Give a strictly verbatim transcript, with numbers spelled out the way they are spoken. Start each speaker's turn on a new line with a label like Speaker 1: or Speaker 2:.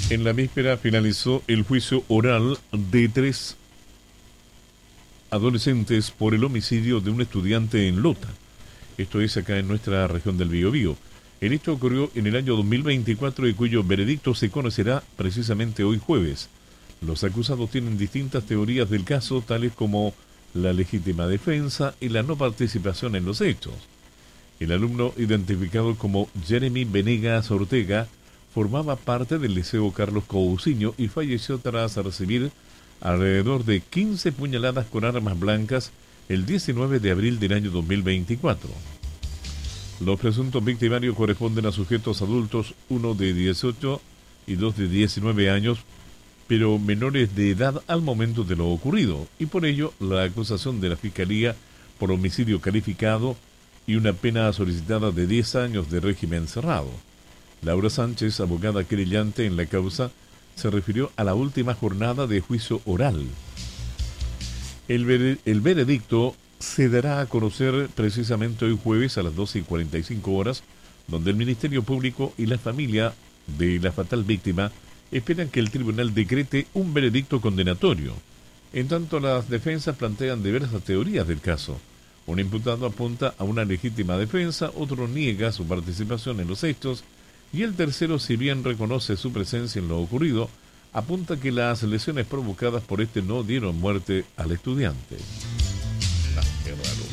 Speaker 1: En la víspera finalizó el juicio oral de tres adolescentes por el homicidio de un estudiante en Lota. Esto es acá en nuestra región del Biobío. El hecho ocurrió en el año dos mil veinticuatro y cuyo veredicto se conocerá precisamente hoy jueves. Los acusados tienen distintas teorías del caso, tales como la legítima defensa y la no participación en los hechos. El alumno, identificado como Jeremy Venegas Ortega, formaba parte del Liceo Carlos Cousiño y falleció tras recibir alrededor de quince puñaladas con armas blancas el diecinueve de abril del año dos mil veinticuatro. Los presuntos victimarios corresponden a sujetos adultos, uno de dieciocho y dos de diecinueve años, pero menores de edad al momento de lo ocurrido, y por ello la acusación de la Fiscalía por homicidio calificado y una pena solicitada de diez años de régimen cerrado. Laura Sánchez, abogada querellante en la causa, se refirió a la última jornada de juicio oral. El, ver, el veredicto se dará a conocer precisamente hoy jueves a las doce y cuarenta y cinco horas, donde el Ministerio Público y la familia de la fatal víctima esperan que el tribunal decrete un veredicto condenatorio. En tanto, las defensas plantean diversas teorías del caso. Un imputado apunta a una legítima defensa, otro niega su participación en los hechos, y el tercero, si bien reconoce su presencia en lo ocurrido, apunta que las lesiones provocadas por este no dieron muerte al estudiante. Ah, qué raro.